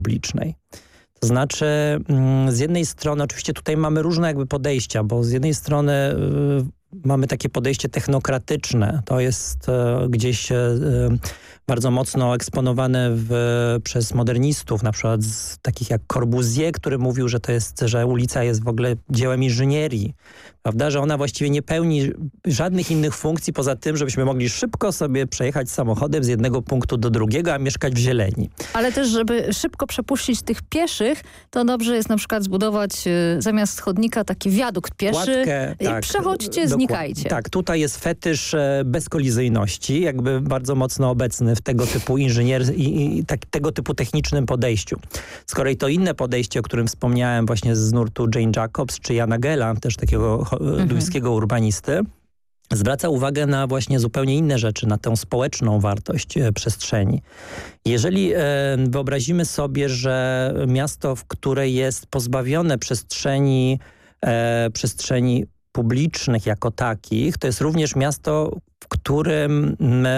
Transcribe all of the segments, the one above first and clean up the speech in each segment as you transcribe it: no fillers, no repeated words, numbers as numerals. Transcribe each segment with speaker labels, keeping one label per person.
Speaker 1: publicznej. To znaczy, z jednej strony, oczywiście tutaj mamy różne jakby podejścia, bo z jednej strony mamy takie podejście technokratyczne. To jest gdzieś bardzo mocno eksponowane przez modernistów, na przykład takich jak Corbusier, który mówił, że ulica jest w ogóle dziełem inżynierii, prawda? Że ona właściwie nie pełni żadnych innych funkcji poza tym, żebyśmy mogli szybko sobie przejechać samochodem z jednego punktu do drugiego, a mieszkać w zieleni.
Speaker 2: Ale też, żeby szybko przepuścić tych pieszych, to dobrze jest na przykład zbudować zamiast chodnika taki wiadukt pieszy.
Speaker 1: Kładkę, tak,
Speaker 2: przechodźcie, znikajcie.
Speaker 1: Tak, tutaj jest fetysz bezkolizyjności, jakby bardzo mocno obecny w tego typu tego typu technicznym podejściu. Z kolei to inne podejście, o którym wspomniałem właśnie z nurtu Jane Jacobs czy Jana Gella, też takiego duńskiego urbanisty, zwraca uwagę na właśnie zupełnie inne rzeczy, na tę społeczną wartość przestrzeni. Jeżeli wyobrazimy sobie, że miasto, w które jest pozbawione przestrzeni publicznych jako takich, to jest również miasto, w którym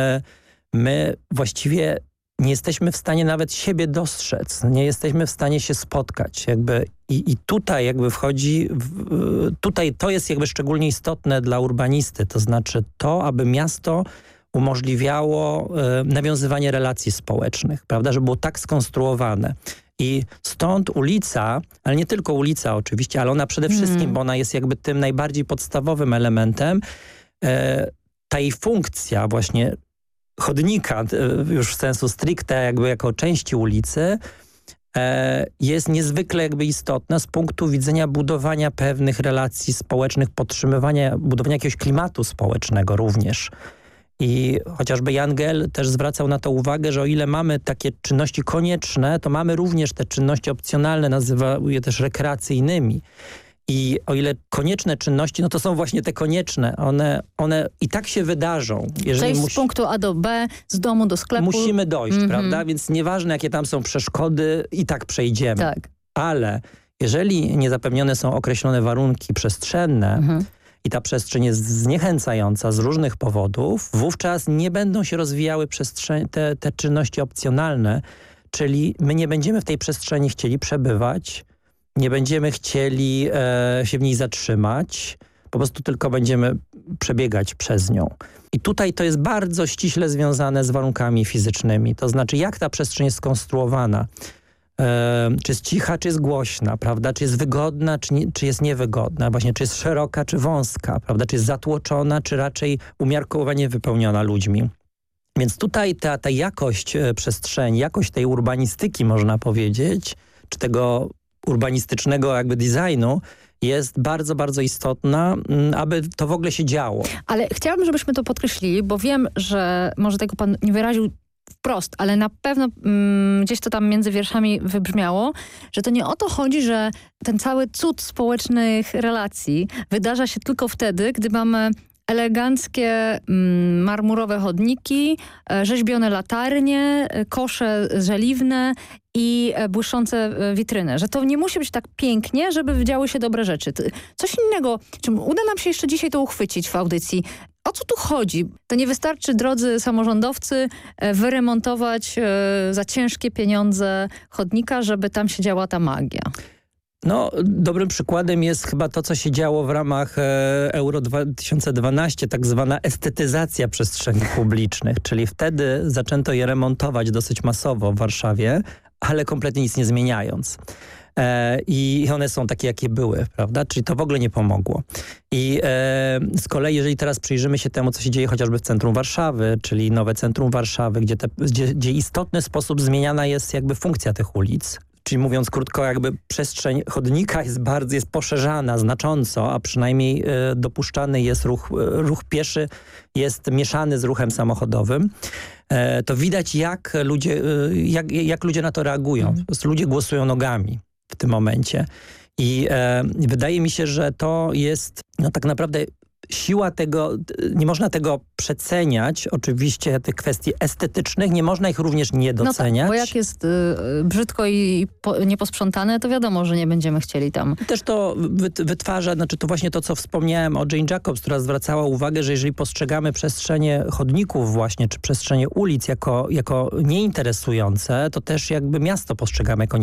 Speaker 1: my właściwie nie jesteśmy w stanie nawet siebie dostrzec, nie jesteśmy w stanie się spotkać. I tutaj jakby wchodzi, tutaj to jest jakby szczególnie istotne dla urbanisty, to znaczy to, aby miasto umożliwiało nawiązywanie relacji społecznych, prawda, żeby było tak skonstruowane. I stąd ulica, ale nie tylko ulica oczywiście, ale ona przede wszystkim, bo ona jest jakby tym najbardziej podstawowym elementem, ta jej funkcja właśnie chodnika, już w sensu stricte jakby jako części ulicy, jest niezwykle jakby istotna z punktu widzenia budowania pewnych relacji społecznych, budowania jakiegoś klimatu społecznego również. I chociażby Jan Gell też zwracał na to uwagę, że o ile mamy takie czynności konieczne, to mamy również te czynności opcjonalne, nazywa je też rekreacyjnymi. I o ile konieczne czynności, no to są właśnie te konieczne. One i tak się wydarzą.
Speaker 2: Przejść z punktu A do B, z domu do sklepu.
Speaker 1: Musimy dojść, prawda? Więc nieważne, jakie tam są przeszkody, i tak przejdziemy.
Speaker 2: Tak.
Speaker 1: Ale jeżeli niezapewnione są określone warunki przestrzenne i ta przestrzeń jest zniechęcająca z różnych powodów, wówczas nie będą się rozwijały te czynności opcjonalne, czyli my nie będziemy w tej przestrzeni chcieli przebywać, nie będziemy chcieli się w niej zatrzymać, po prostu tylko będziemy przebiegać przez nią. I tutaj to jest bardzo ściśle związane z warunkami fizycznymi. To znaczy, jak ta przestrzeń jest skonstruowana. Czy jest cicha, czy jest głośna, prawda? Czy jest wygodna, czy jest niewygodna. Właśnie, czy jest szeroka, czy wąska, prawda? Czy jest zatłoczona, czy raczej umiarkowanie wypełniona ludźmi. Więc tutaj ta jakość przestrzeni, jakość tej urbanistyki, można powiedzieć, czy tego urbanistycznego jakby designu jest bardzo, bardzo istotna, aby to w ogóle się działo.
Speaker 2: Ale chciałabym, żebyśmy to podkreślili, bo wiem, że może tego pan nie wyraził wprost, ale na pewno gdzieś to tam między wierszami wybrzmiało, że to nie o to chodzi, że ten cały cud społecznych relacji wydarza się tylko wtedy, gdy mamy eleganckie marmurowe chodniki, rzeźbione latarnie, kosze żeliwne i błyszczące witryny. Że to nie musi być tak pięknie, żeby działy się dobre rzeczy. Coś innego, czym uda nam się jeszcze dzisiaj to uchwycić w audycji. O co tu chodzi? To nie wystarczy, drodzy samorządowcy, wyremontować za ciężkie pieniądze chodnika, żeby tam się działa ta magia.
Speaker 1: No, dobrym przykładem jest chyba to, co się działo w ramach Euro 2012, tak zwana estetyzacja przestrzeni publicznych, czyli wtedy zaczęto je remontować dosyć masowo w Warszawie, ale kompletnie nic nie zmieniając. I one są takie, jakie były, prawda? Czyli to w ogóle nie pomogło. I z kolei, jeżeli teraz przyjrzymy się temu, co się dzieje chociażby w centrum Warszawy, czyli nowe centrum Warszawy, gdzie istotny sposób zmieniana jest jakby funkcja tych ulic, czyli mówiąc krótko, jakby przestrzeń chodnika jest poszerzana znacząco, a przynajmniej dopuszczany jest ruch pieszy, jest mieszany z ruchem samochodowym. To widać, jak ludzie na to reagują. Po prostu ludzie głosują nogami w tym momencie. I wydaje mi się, że to jest tak naprawdę siła tego, nie można tego przeceniać, oczywiście tych kwestii estetycznych, nie można ich również nie doceniać.
Speaker 2: No tak, bo jak jest brzydko i nieposprzątane, to wiadomo, że nie będziemy chcieli tam.
Speaker 1: Też to wytwarza, znaczy to właśnie to, co wspomniałem o Jane Jacobs, która zwracała uwagę, że jeżeli postrzegamy przestrzenie chodników właśnie, czy przestrzenie ulic jako nieinteresujące, to też jakby miasto postrzegamy jako